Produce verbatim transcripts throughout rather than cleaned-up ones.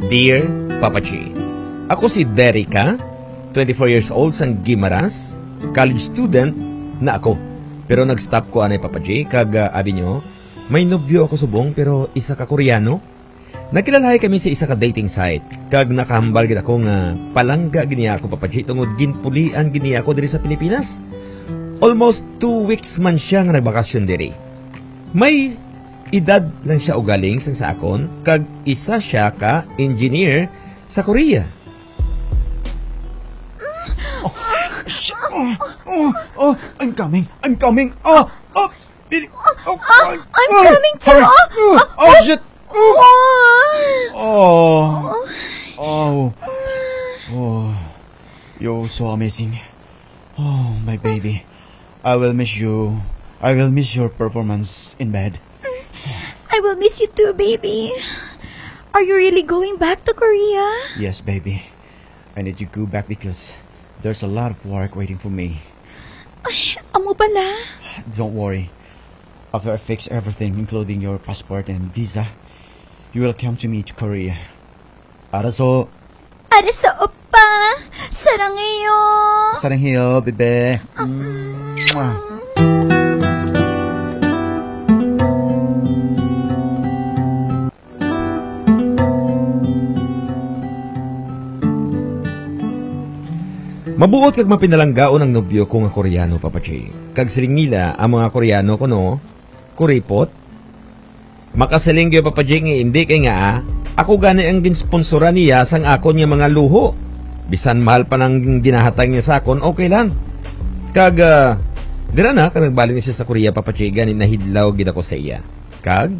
Dear Papa G, ako si Derica, twenty-four years old sang Guimaras, college student na ako. Pero nag-stop ko anay Papa G, kag uh, abi nyo, may nobyo ako subong pero isa ka Koreano. Nagkilalahay kami sa isa ka dating site, kag nakahambal gid ako nga palangga giniya ako Papa G, tungod ginpulian giniya ako diri sa Pilipinas. Almost two weeks man siya nga nagbakasyon diri. May edad lang siya ugaling sang sa akon, kag isa siya ka engineer sa Korea. Oh, oh, oh, oh, I'm coming, I'm coming. Oh, oh, it, oh, uh, I'm oh, coming too. hurry. Oh, Oh, oh, shit. Oh, oh. oh, oh, you're so amazing. Oh, my baby, I will miss you. I will miss your performance in bed. I will miss you too, baby. Are you really going back to Korea? Yes, baby. I need to go back because there's a lot of work waiting for me. Ay, amo pala. Don't worry. After I fix everything, including your passport and visa, you will come to me to Korea. 알아서. 알았어, 오빠. 사랑해요. 사랑해요, bebe. Mwah. Mabuot kag mapinalanggaon ang nobyo ko nga Koreano, Papa J. Kag siling nila ang mga Koreano ko no, kuripot. Makasaling gyud Papa J nga hindi kay nga ako gani ang ginsponsoran niya sang akon nga mga luho. Bisan mahal pa nang ginahatag niya sa akon, okay lang. Kag uh, dira na kag nagbalik niya siya sa Korea, Papa J, gani nahidlaw gid ako sa iya. Kag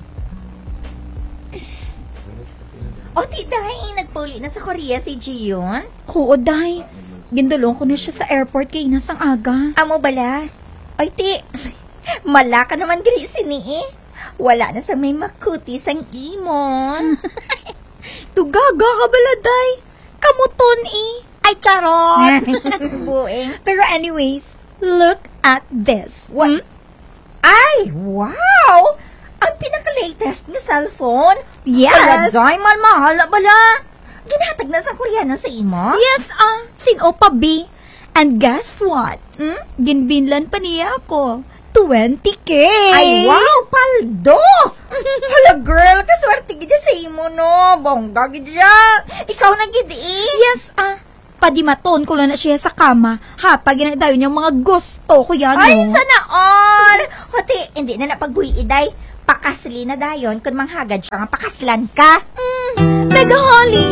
O ti dahi nagpuli na sa Korea si Jiyon? Oo, day. Gindulong ko na siya sa airport kay nasang aga. Amo bala? Oy ti, mala ka naman giri sini eh. Wala na sa may makuti sang imon. Tugaga ka bala, day. Kamuton eh. Ay, charot! Bueng. Pero anyways, look at this. What? Hmm? Ay, wow! Ang pinaka-latest na cellphone? Yes! Kaya day, mahal bala. Ginatag na sa Koreano sa imo? Yes, ah. Sin Opa B. And guess what? Hmm? Ginbinlan pa niya ako. twenty K! Ay, wow! Paldo! Hala, girl! Kaswerte gid sa imo, no? Bongga gid siya. Ikaw na gid eh. Yes, ah. Padimaton ko lang na siya sa kama. Hapag na daw niyang mga gusto ko yan, Ay, no? sana all! Hote, hindi na napagbuhi iday. Pakasli na dayon kung manghagad siya nga pakaslan ka. Mm, Mega Holly!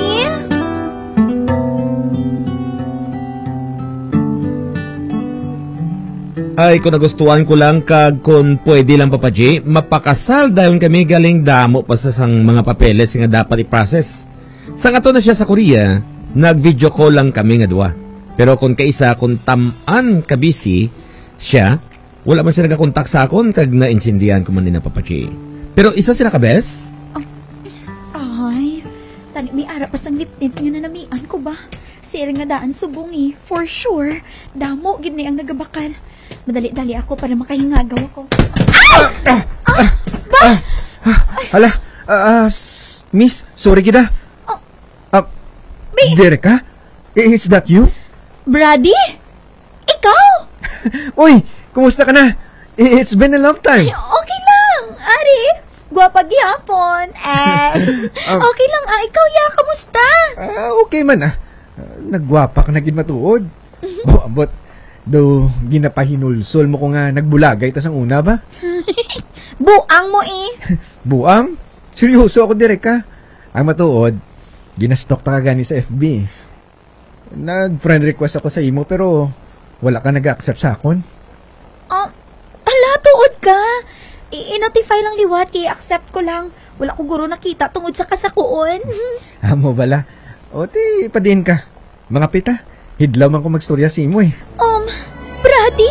ay kung nagustuhan ko lang kag kung pwede lang Papa J, mapakasal dayon kami galing damo pa sa sang mga papeles nga dapat i-process. Sang ato na siya sa Korea, nag-video call lang kami nga duwa. Pero kung kaisa kung taman ka busy siya, wala man siya nagakontak sa akon kag naintindihan ko man din na Papa J. Pero isa sila ka bes? Ay, tani may ara pa sang liptint nga na namian ko ba? Sir nga daan subungi, for sure. Damo, gid na ang nagabakal. Madali-dali ako para makahingagaw ako. Ah, ah, ba? Ah, ah, hala, ah, ah, miss, sorry kita. Oh, Ah, Derica? Is that you? Brady? Ikaw? Uy, kumusta ka na? It's been a long time. Okay lang, Ari. Gwapa gyapon. Eh, Um, okay lang ah. Ikaw ya, kamusta? Ah, okay man ah. Ah, nagwapa ka na gid matuod. Oh, but do ginapahinulsol mo ko nga nagbulagay tas ang una ba? Buang mo eh. Buang? Seryoso ako direk ka. Ang matuod, ginastok ta ka gani sa F B. Nag-friend request ako sa imo pero wala ka nag-accept sa akon. Oh, ala, tuod ka. I-notify lang liwat, i-accept ko lang. Wala ko guro nakita tungod sa kasakuon. Amo bala. O ti, padiin ka. Mga pita, hidlaw man ko magstorya sa imo eh. Um, Brady?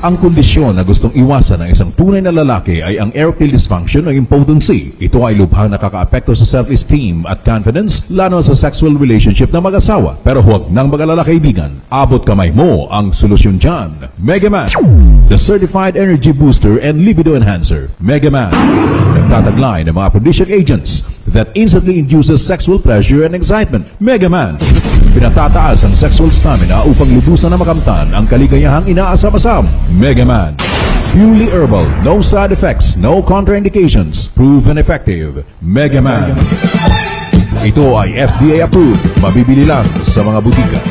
Ang kondisyon na gustong iwasan ng isang tunay na lalaki ay ang erectile dysfunction o impotency. Ito ay lubhang nakakaapekto sa self-esteem at confidence, lalo sa sexual relationship ng mag-asawa. Pero huwag nang mag-alala kaibigan, abot kamay mo ang solusyon dyan. Megaman, the certified energy booster and libido enhancer. Megaman, nagtataglay ng mga aphrodisiac agents that instantly induces sexual pleasure and excitement. Megaman, pinatataas ang sexual stamina upang lubusan na makamtan ang kaligayahang inaasam-asam. Megaman, purely herbal, no side effects, no contraindications, proven effective. Megaman. Ito ay F D A approved, mabibili lang sa mga butika.